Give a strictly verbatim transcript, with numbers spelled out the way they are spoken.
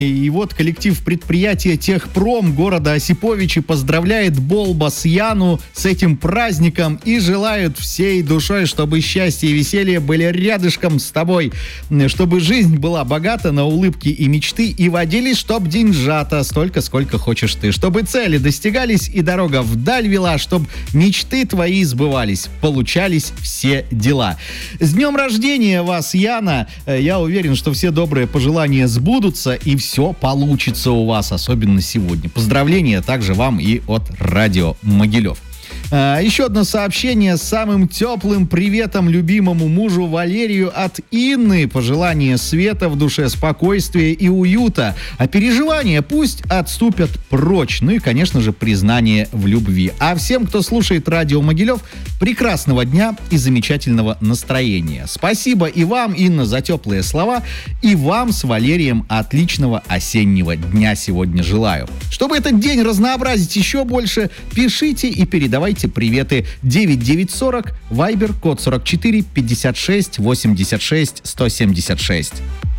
И вот коллектив предприятия «Техпром» города Осиповичи поздравляет Болбас Яну с этим праздником и желают всей душой, чтобы счастье и веселье были рядышком с тобой, чтобы жизнь была богата на улыбки и мечты, и водились, чтоб деньжата столько, сколько хочешь ты, чтобы цели достигались и дорога вдаль вела, чтоб мечты твои сбывались, получались все дела. С днем рождения вас, Яна! Я уверен, что все добрые пожелания сбудутся, и все Все получится у вас, особенно сегодня. Поздравления также вам и от Радио Могилев. А, еще одно сообщение с самым теплым приветом любимому мужу Валерию от Инны. Пожелание света в душе, спокойствия и уюта. А переживания пусть отступят прочь. Ну и, конечно же, признание в любви. А всем, кто слушает Радио Могилев, прекрасного дня и замечательного настроения. Спасибо и вам, Инна, за теплые слова. И вам с Валерием отличного осеннего дня сегодня желаю. Чтобы этот день разнообразить еще больше, пишите и передавайте приветы девять девять сорок, Вайбер, код сорок четыре пятьдесят шесть восемьдесят шесть сто семьдесят шесть.